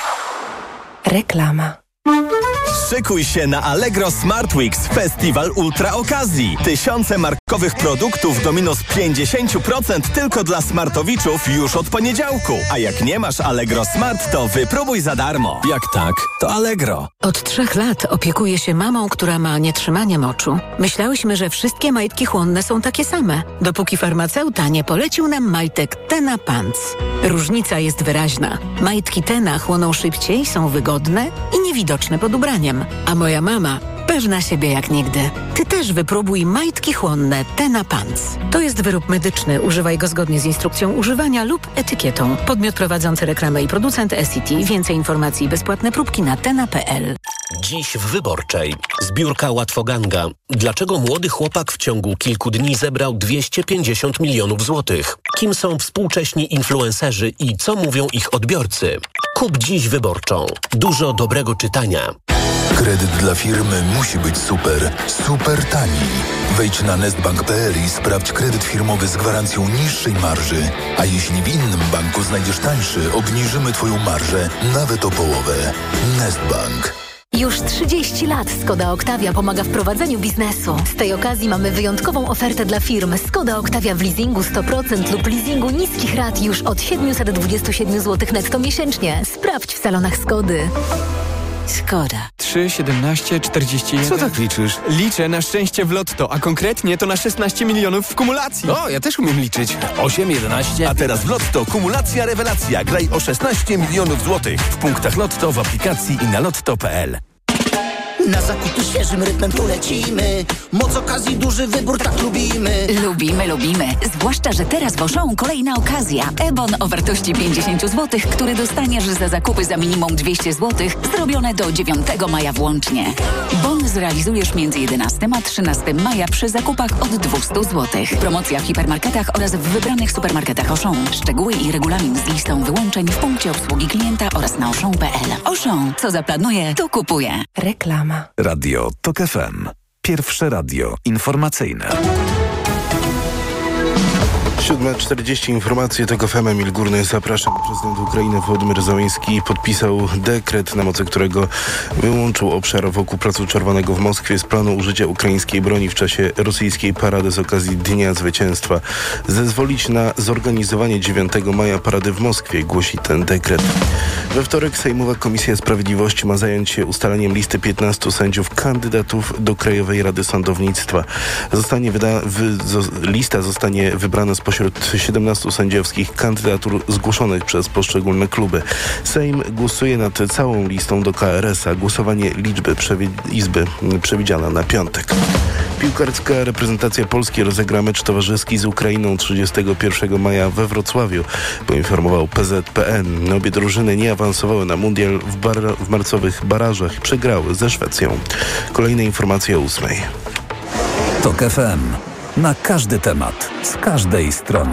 Reklama. Szykuj się na Allegro Smart Weeks, festiwal ultra okazji. Tysiące markowych produktów do minus pięćdziesiąt procent tylko dla smartowiczów już od poniedziałku. A jak nie masz Allegro Smart, to wypróbuj za darmo. Jak tak, to Allegro. Od trzech lat opiekuję się mamą, która ma nietrzymanie moczu. Myślałyśmy, że wszystkie majtki chłonne są takie same, dopóki farmaceuta nie polecił nam majtek Tena Pants. Różnica jest wyraźna. Majtki Tena chłoną szybciej, są wygodne i niewidoczne pod ubraniem. A moja mama pewna siebie jak nigdy. Ty też wypróbuj majtki chłonne Tena Pants. To jest wyrób medyczny. Używaj go zgodnie z instrukcją używania lub etykietą. Podmiot prowadzący reklamę i producent S C T. Więcej informacji i bezpłatne próbki na tena kropka p l. Dziś w Wyborczej. Zbiórka Łatwoganga. Dlaczego młody chłopak w ciągu kilku dni zebrał dwieście pięćdziesiąt milionów złotych? Kim są współcześni influencerzy i co mówią ich odbiorcy? Kup dziś Wyborczą. Dużo dobrego czytania. Kredyt dla firmy musi być super, super tani. Wejdź na nestbank kropka p l i sprawdź kredyt firmowy z gwarancją niższej marży. A jeśli w innym banku znajdziesz tańszy, obniżymy Twoją marżę nawet o połowę. Nestbank. Już trzydzieści lat Skoda Octavia pomaga w prowadzeniu biznesu. Z tej okazji mamy wyjątkową ofertę dla firm. Skoda Octavia w leasingu sto procent lub leasingu niskich rat już od siedemset dwadzieścia siedem złotych netto miesięcznie. Sprawdź w salonach Skody. Skoda. trzy, siedemnaście, czterdzieści jeden. Co tak liczysz? Liczę na szczęście w lotto, a konkretnie to na szesnaście milionów w kumulacji. O, ja też umiem liczyć. osiem, jedenaście. A teraz w Lotto kumulacja rewelacja. Graj o szesnaście milionów złotych. W punktach Lotto, w aplikacji i na lotto kropka p l. Na zakupy świeżym rytmem tu lecimy. Moc okazji, duży wybór, tak lubimy. Lubimy, lubimy. Zwłaszcza, że teraz w Auchan kolejna okazja. E-bon o wartości pięćdziesiąt złotych, który dostaniesz za zakupy za minimum dwieście złotych, zrobione do dziewiątego maja włącznie. Bon zrealizujesz między jedenastego a trzynastego maja przy zakupach od dwieście złotych. Promocja w hipermarketach oraz w wybranych supermarketach Auchan. Szczegóły i regulamin z listą wyłączeń w punkcie obsługi klienta oraz na auchan kropka p l. Auchan. Co zaplanuje, to kupuje. Reklama. Radio Tok F M. Pierwsze radio informacyjne. siódma czterdzieści informacje Tok F M. Emil Górny, zapraszam. Prezydent Ukrainy Wołodymyr Zełenski podpisał dekret, na mocy którego wyłączył obszar wokół Placu Czerwonego w Moskwie z planu użycia ukraińskiej broni w czasie rosyjskiej parady z okazji Dnia Zwycięstwa. Zezwolić na zorganizowanie dziewiątego maja parady w Moskwie, głosi ten dekret. We wtorek Sejmowa Komisja Sprawiedliwości ma zająć się ustaleniem listy piętnastu sędziów kandydatów do Krajowej Rady Sądownictwa. Zostanie wyda, wy, zo, lista zostanie wybrana spośród siedemnastu sędziowskich kandydatur zgłoszonych przez poszczególne kluby. Sejm głosuje nad całą listą do K R S a. Głosowanie liczby przewi- Izby przewidziana na piątek. Piłkarska reprezentacja Polski rozegra mecz towarzyski z Ukrainą trzydziestego pierwszego maja we Wrocławiu, poinformował P Z P N. Obie drużyny nie awansowały na mundial w, bar- w marcowych barażach i przegrały ze Szwecją. Kolejne informacje o ósmej. Tok F M. Na każdy temat, z każdej strony.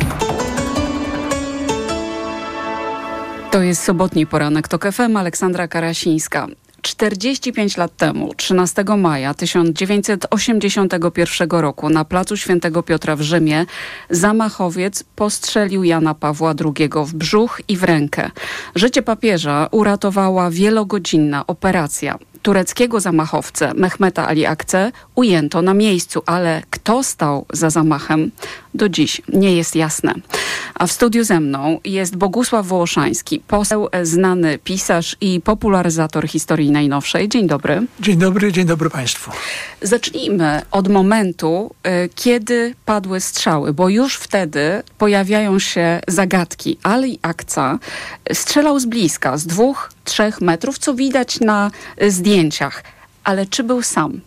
To jest sobotni poranek Tok F M. Aleksandra Karasińska. czterdzieści pięć lat temu, trzynastego maja tysiąc dziewięćset osiemdziesiątego pierwszego roku na placu Świętego Piotra w Rzymie zamachowiec postrzelił Jana Pawła drugiego w brzuch i w rękę. Życie papieża uratowała wielogodzinna operacja. Tureckiego zamachowcę Mehmeta Ali Akçe ujęto na miejscu, ale kto stał za zamachem, do dziś nie jest jasne. A w studiu ze mną jest Bogusław Wołoszański, poseł, znany pisarz i popularyzator historii najnowszej. Dzień dobry. Dzień dobry, dzień dobry Państwu. Zacznijmy od momentu, y, kiedy padły strzały, bo już wtedy pojawiają się zagadki. Ali Akçe strzelał z bliska, z dwóch, trzech metrów, co widać na y, zdjęciach. Ale czy był sam?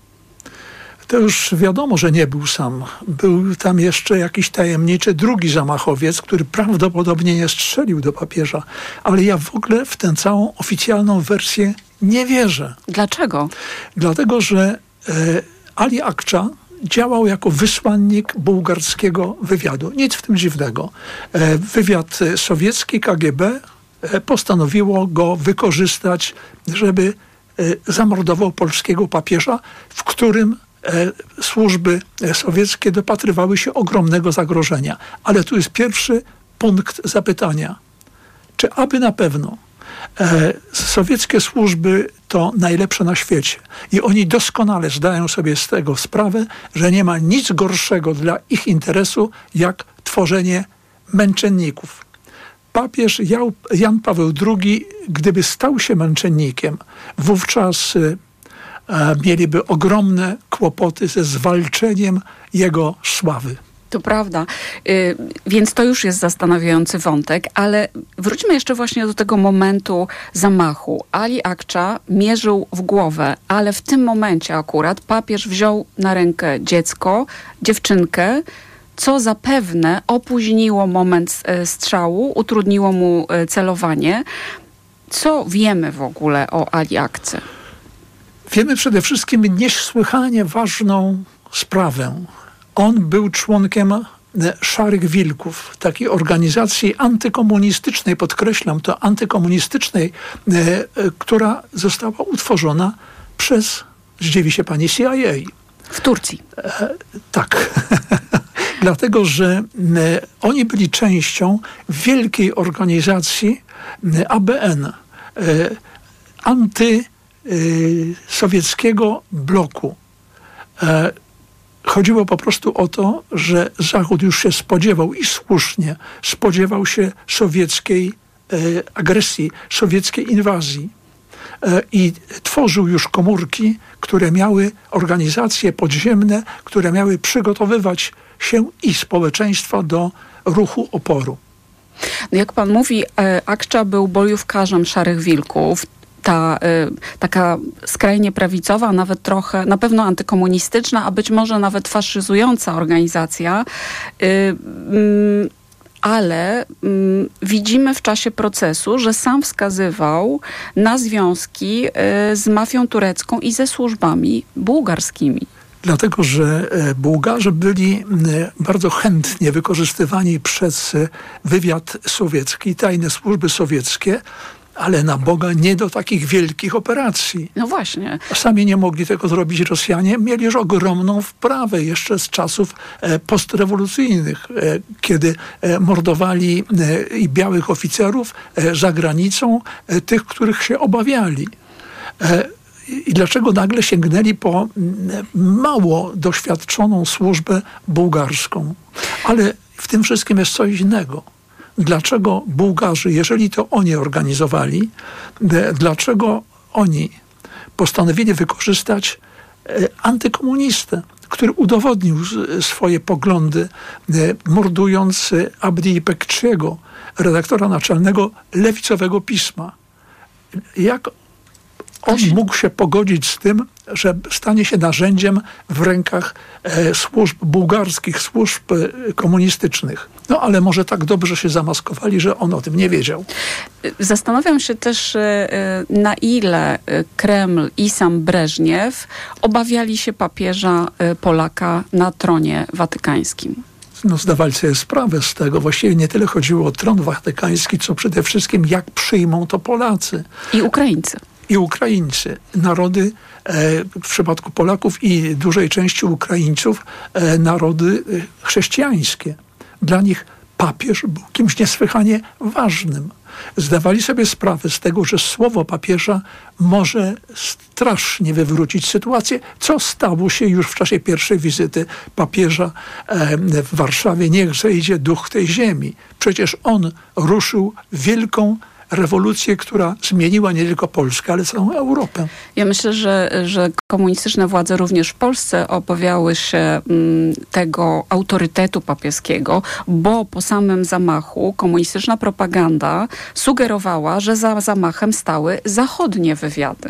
To już wiadomo, że nie był sam. Był tam jeszcze jakiś tajemniczy drugi zamachowiec, który prawdopodobnie nie strzelił do papieża. Ale ja w ogóle w tę całą oficjalną wersję nie wierzę. Dlaczego? Dlatego, że e, Ali Akçe działał jako wysłannik bułgarskiego wywiadu. Nic w tym dziwnego. E, wywiad sowiecki, K G B, e, postanowiło go wykorzystać, żeby e, zamordował polskiego papieża, w którym E, służby sowieckie dopatrywały się ogromnego zagrożenia. Ale tu jest pierwszy punkt zapytania. Czy aby na pewno e, sowieckie służby to najlepsze na świecie i oni doskonale zdają sobie z tego sprawę, że nie ma nic gorszego dla ich interesu, jak tworzenie męczenników. Papież Jan Paweł drugi, gdyby stał się męczennikiem, wówczas mieliby ogromne kłopoty ze zwalczeniem jego sławy. To prawda. Yy, więc to już jest zastanawiający wątek, ale wróćmy jeszcze właśnie do tego momentu zamachu. Ali Akçe mierzył w głowę, ale w tym momencie akurat papież wziął na rękę dziecko, dziewczynkę, co zapewne opóźniło moment strzału, utrudniło mu celowanie. Co wiemy w ogóle o Ali Akçe? Wiemy przede wszystkim niesłychanie ważną sprawę. On był członkiem Szarych Wilków, takiej organizacji antykomunistycznej, podkreślam to, antykomunistycznej, e, która została utworzona przez, zdziwi się pani, C I A. W Turcji. E, tak. Dlatego, że e, oni byli częścią wielkiej organizacji e, A B N, e, anty sowieckiego bloku. E, chodziło po prostu o to, że Zachód już się spodziewał i słusznie spodziewał się sowieckiej e, agresji, sowieckiej inwazji. E, I tworzył już komórki, które miały organizacje podziemne, które miały przygotowywać się i społeczeństwa do ruchu oporu. No jak pan mówi, Akcza był bojówkarzem Szarych Wilków. Ta y, taka skrajnie prawicowa, nawet trochę, na pewno antykomunistyczna, a być może nawet faszyzująca organizacja, y, y, ale y, widzimy w czasie procesu, że sam wskazywał na związki y, z mafią turecką i ze służbami bułgarskimi. Dlatego, że Bułgarzy byli bardzo chętnie wykorzystywani przez wywiad sowiecki, tajne służby sowieckie, ale na Boga nie do takich wielkich operacji. No właśnie. Sami nie mogli tego zrobić Rosjanie. Mieli już ogromną wprawę jeszcze z czasów postrewolucyjnych, kiedy mordowali i białych oficerów za granicą, tych, których się obawiali. I dlaczego nagle sięgnęli po mało doświadczoną służbę bułgarską? Ale w tym wszystkim jest coś innego. Dlaczego Bułgarzy, jeżeli to oni organizowali, dlaczego oni postanowili wykorzystać antykomunistę, który udowodnił swoje poglądy, mordując Abdi Ipekçiego, redaktora naczelnego lewicowego pisma? Jak on mógł się pogodzić z tym, że stanie się narzędziem w rękach e, służb bułgarskich, służb e, komunistycznych. No ale może tak dobrze się zamaskowali, że on o tym nie wiedział. Zastanawiam się też, e, na ile Kreml i sam Breżniew obawiali się papieża e, Polaka na tronie watykańskim. No, zdawali sobie sprawę z tego. Właściwie nie tyle chodziło o tron watykański, co przede wszystkim jak przyjmą to Polacy. I Ukraińcy. I Ukraińcy. Narody, e, w przypadku Polaków i dużej części Ukraińców, e, narody chrześcijańskie. Dla nich papież był kimś niesłychanie ważnym. Zdawali sobie sprawę z tego, że słowo papieża może strasznie wywrócić sytuację, co stało się już w czasie pierwszej wizyty papieża e, w Warszawie. Niech zejdzie duch tej ziemi. Przecież on ruszył wielką rewolucję, która zmieniła nie tylko Polskę, ale całą Europę. Ja myślę, że, że komunistyczne władze również w Polsce obawiały się m, tego autorytetu papieskiego, bo po samym zamachu komunistyczna propaganda sugerowała, że za zamachem stały zachodnie wywiady.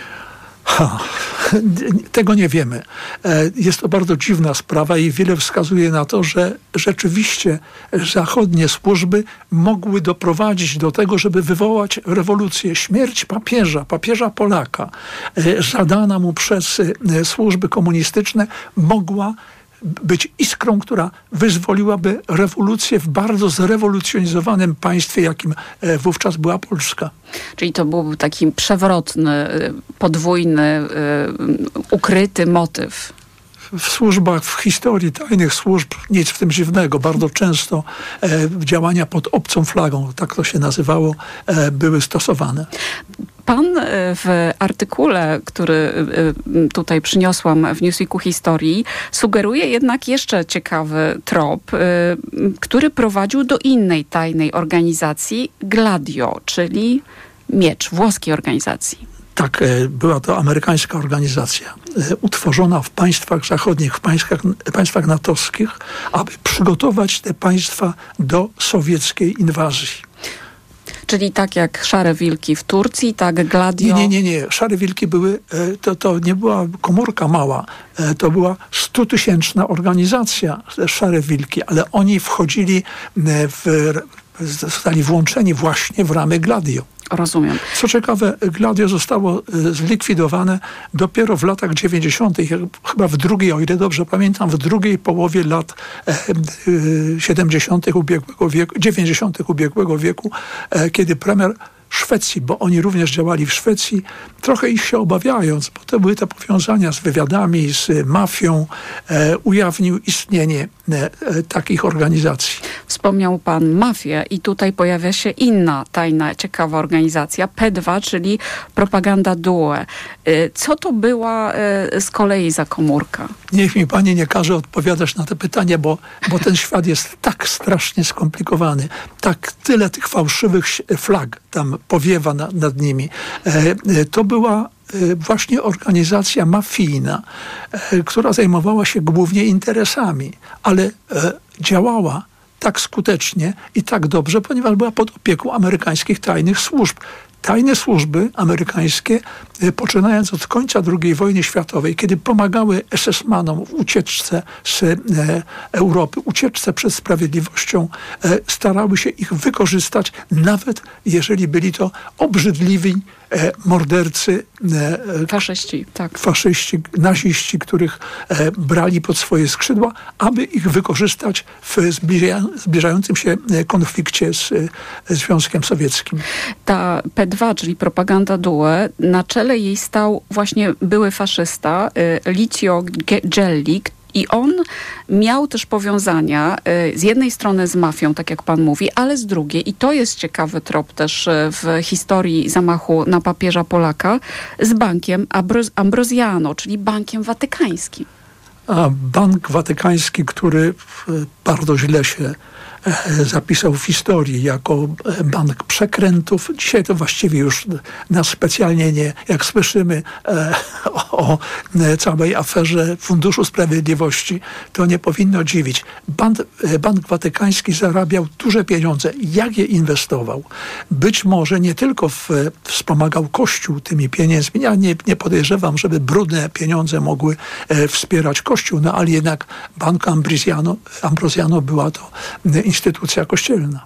Ha, tego nie wiemy. Jest to bardzo dziwna sprawa i wiele wskazuje na to, że rzeczywiście zachodnie służby mogły doprowadzić do tego, żeby wywołać rewolucję. Śmierć papieża, papieża Polaka, zadana mu przez służby komunistyczne, mogła być iskrą, która wyzwoliłaby rewolucję w bardzo zrewolucjonizowanym państwie, jakim wówczas była Polska. Czyli to był taki przewrotny, podwójny, ukryty motyw. W służbach, w historii tajnych służb nic w tym dziwnego. Bardzo często e, działania pod obcą flagą, tak to się nazywało, e, były stosowane. Pan w artykule, który tutaj przyniosłam w Newsweeku Historii, sugeruje jednak jeszcze ciekawy trop, który prowadził do innej tajnej organizacji, Gladio, czyli Miecz, włoskiej organizacji. Tak, była to amerykańska organizacja, utworzona w państwach zachodnich, w państwach, państwach natowskich, aby przygotować te państwa do sowieckiej inwazji. Czyli tak jak Szare Wilki w Turcji, tak Gladio... Nie, nie, nie, nie. Szare Wilki były, to, to nie była komórka mała, to była stutysięczna organizacja, Szare Wilki, ale oni wchodzili w, zostali włączeni właśnie w ramy Gladio. Rozumiem. Co ciekawe, Gladio zostało zlikwidowane dopiero w latach dziewięćdziesiątych, chyba w drugiej, o ile dobrze pamiętam, w drugiej połowie lat siedemdziesiątych ubiegłego wieku, dziewięćdziesiątych ubiegłego wieku, kiedy premier Szwecji, bo oni również działali w Szwecji, trochę ich się obawiając, bo to były te powiązania z wywiadami, z mafią, e, ujawnił istnienie e, takich organizacji. Wspomniał pan mafię i tutaj pojawia się inna tajna, ciekawa organizacja, P dwa, czyli Propaganda Due. E, co to była e, z kolei za komórka? Niech mi pani nie każe odpowiadać na te pytania, bo, bo ten świat jest tak strasznie skomplikowany. Tak tyle tych fałszywych flag tam powiewa na, nad nimi. E, to była właśnie organizacja mafijna, która zajmowała się głównie interesami, ale działała tak skutecznie i tak dobrze, ponieważ była pod opieką amerykańskich tajnych służb. Tajne służby amerykańskie, poczynając od końca drugiej wojny światowej, kiedy pomagały es es manom w ucieczce z e, Europy, ucieczce przed sprawiedliwością, e, starały się ich wykorzystać, nawet jeżeli byli to obrzydliwi e, mordercy. E, faszyści, tak. Faszyści, naziści, których e, brali pod swoje skrzydła, aby ich wykorzystać w zbliża, zbliżającym się konflikcie z e, Związkiem Sowieckim. Ta P dwa, czyli propaganda Due, na czele jej stał właśnie były faszysta y, Licio Gelli, i on miał też powiązania y, z jednej strony z mafią, tak jak pan mówi, ale z drugiej, i to jest ciekawy trop też y, w historii zamachu na papieża Polaka, z bankiem Ambro- Ambrosiano, czyli bankiem watykańskim. A bank watykański, który bardzo źle się zapisał w historii jako bank przekrętów. Dzisiaj to właściwie już nas specjalnie nie, jak słyszymy e, o, o całej aferze Funduszu Sprawiedliwości, to nie powinno dziwić. Bank, bank watykański zarabiał duże pieniądze. Jak je inwestował? Być może nie tylko w, wspomagał Kościół tymi pieniędzmi. Ja nie, nie podejrzewam, żeby brudne pieniądze mogły e, wspierać Kościół, no ale jednak Bank Ambrosiano, Ambrosiano była to instytucja kościelna.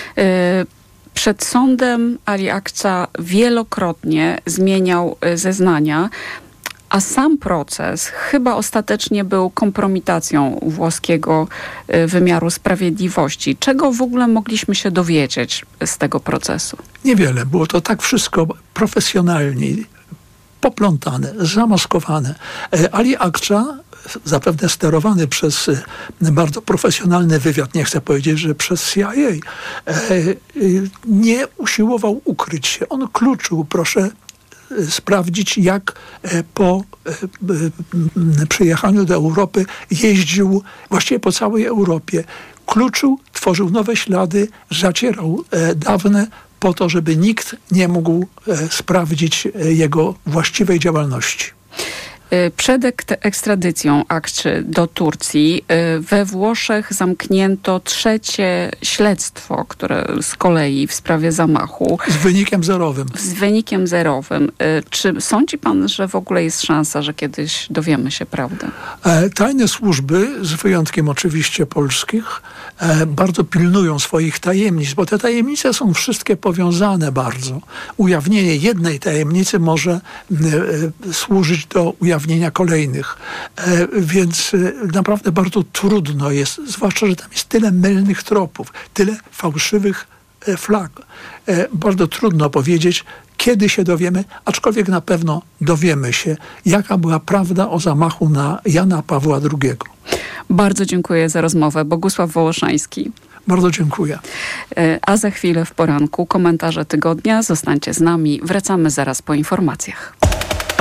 Przed sądem Ali Akça wielokrotnie zmieniał zeznania, a sam proces chyba ostatecznie był kompromitacją włoskiego wymiaru sprawiedliwości. Czego w ogóle mogliśmy się dowiedzieć z tego procesu? Niewiele. Było to tak wszystko profesjonalnie poplątane, zamaskowane. Ali Akça, zapewne sterowany przez bardzo profesjonalny wywiad, nie chcę powiedzieć, że przez C I A, nie usiłował ukryć się. On kluczył, proszę sprawdzić, jak po przyjechaniu do Europy jeździł właściwie po całej Europie. Kluczył, tworzył nowe ślady, zacierał dawne, po to, żeby nikt nie mógł sprawdzić jego właściwej działalności. Przed ekstradycją Akczy do Turcji we Włoszech zamknięto trzecie śledztwo, które z kolei w sprawie zamachu. Z wynikiem zerowym. Z wynikiem zerowym. Czy sądzi pan, że w ogóle jest szansa, że kiedyś dowiemy się prawdy? Tajne służby, z wyjątkiem oczywiście polskich, bardzo pilnują swoich tajemnic, bo te tajemnice są wszystkie powiązane bardzo. Ujawnienie jednej tajemnicy może służyć do ujawnienia kolejnych. E, więc e, naprawdę bardzo trudno jest, zwłaszcza, że tam jest tyle mylnych tropów, tyle fałszywych e, flag. E, bardzo trudno powiedzieć, kiedy się dowiemy, aczkolwiek na pewno dowiemy się, jaka była prawda o zamachu na Jana Pawła drugiego. Bardzo dziękuję za rozmowę. Bogusław Wołoszański. Bardzo dziękuję. E, a za chwilę w poranku komentarze tygodnia. Zostańcie z nami. Wracamy zaraz po informacjach.